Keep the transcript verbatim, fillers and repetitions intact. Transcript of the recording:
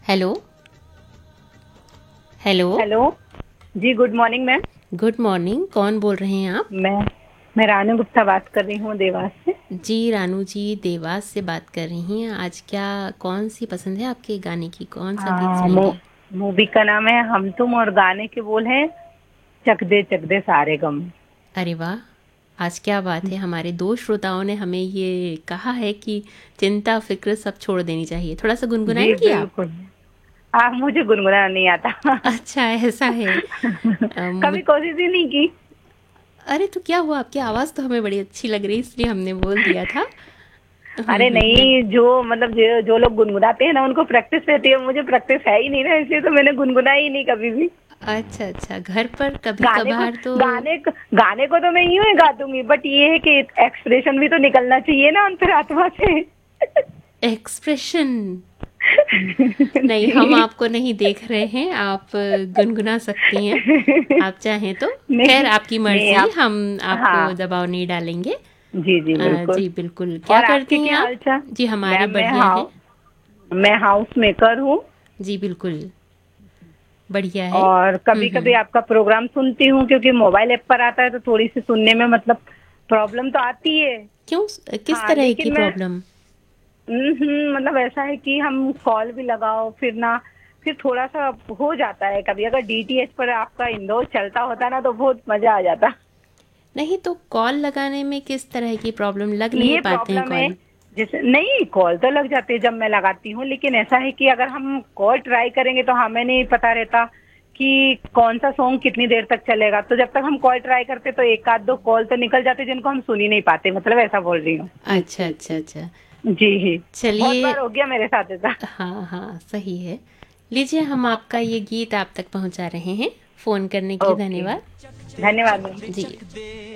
Hello. Hello. Hello जी, good morning ma'am. Good morning, कौन बोल रहे हैं आप? मैं मैं रानू गुप्ता बात कर रही हूँ देवास से। जी रानू जी, देवास से बात कर रही हैं। आज क्या कौन सी पसंद है आपके गाने की, कौन सा गीत हाँ, मू, सुनेंगे? मूवी का नाम है हम तुम और गाने के बोल हैं चक दे चक दे सारे गम। अरे वाह! आज क्या बात है, हमारे दो श्रोताओं ने हमें ये कहा है कि चिंता फ़िक्र सब छोड़ देनी चाहिए। थोड़ा सा जी गुनगुनाएँगी आप? बिल्कुल। आ, मुझे गुनगुनाना नहीं आता। अच्छा, ऐसा है। अ, मुझ कभी कोशिश ही नहीं की। अरे तो क्या हुआ, आपकी आवाज़ तो हमें बड़ी अच्छी लग रही है, इसलिए हमने बोल दिया था। हुँ, अरे हुँ, हुँ। नहीं, जो मतलब जो, जो लोग गुनगुनाते हैं ना उनको प्रैक्टिस रहती है, मुझे प्रैक्टिस है ही नहीं ना, इसलिए तो मैंने गुनगुनाई ही नहीं कभी भी। अच्छा, अच्छा। घर पर गाने को कभी-कभार तो गाने को गाने को तो मैं यूं ही गा दूंगी, बट ये है कि एक्सप्रेशन भी तो निकलना चाहिए ना अंतरात्मा से। एक्सप्रेशन। नहीं, हम जी। आपको नहीं देख रहे हैं, आप गुनगुना सकती हैं, आप चाहें तो। ख़ैर नहीं आपकी नहीं, मर्ज़ी, आप। हम आपको हाँ दबाव नहीं डालेंगे। जी जी अ, बिल्कुल। जी बिल्कुल। क्या और आपके करती हैं क्या आप? हाल चाल? जी हमारे मैम मैं बढ़िया हैं। हाउ मैं हाउस मेकर हूँ। जी बिल्कुल, बढ़िया है। और हुँ, कभी कभी हुँ। आपका प्रोग्राम सुनती हूँ, क्योंकि मोबाइल ऐप पर आता है तो थोड़ी सी सुनने में मतलब प्रॉब्लम तो आती है। क्यों, किस हाँ तरह की लेकिन मैं प्रॉब्लम? हम्म, मतलब ऐसा है कि हम कॉल भी लगाओ फिर ना, फिर थोड़ा सा हो जाता है कभी, अगर डीटीएच पर आपका इंडोर चलता होता ना तो बहुत मजा आ जाता। नहीं तो कॉल लगाने में किस तरह की प्रॉब्लम, लग नहीं ये पाते हैं प्रॉब्लम है। कॉल? जैसे नहीं, कॉल तो लग जाती है जब मैं लगाती हूँ, लेकिन ऐसा है कि अगर हम कॉल ट्राई करेंगे तो हमें नहीं पता रहता कि कौन सा सॉन्ग कितनी देर तक चलेगा, तो जब तक हम कॉल ट्राई करते तो एक आध दो कॉल तो निकल जाते जिनको हम सुन ही नहीं पाते, मतलब ऐसा बोल रही हूँ। अच्छा, अच्छा, अच्छा। जी जी। बहुत चलिए। बार हो गया मेरे साथ ऐसा। हाँ, हाँ, सही है। लीजिए, हम आपका ये गीत आप तक पहुँचा रहे हैं। फ़ोन करने के लिए ओके, धन्यवाद। धन्यवाद मैम। जी।